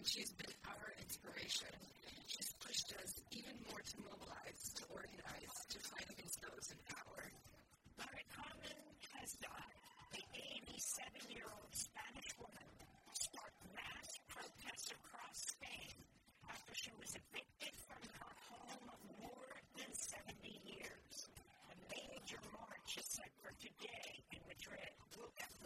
she's been our inspiration. She's pushed us even more to mobilize, to organize,